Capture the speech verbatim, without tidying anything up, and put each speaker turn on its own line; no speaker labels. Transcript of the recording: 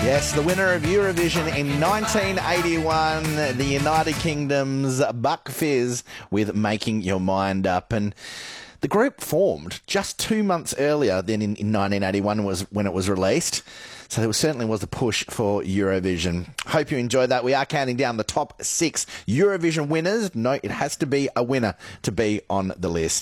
Yes, the winner of Eurovision in nineteen eighty-one, the United Kingdom's Buck Fizz with Making Your Mind Up. And the group formed just two months earlier than in, in nineteen eighty-one was when it was released. So there certainly was a push for Eurovision. Hope you enjoyed that. We are counting down the top six Eurovision winners. No, it has to be a winner to be on the list.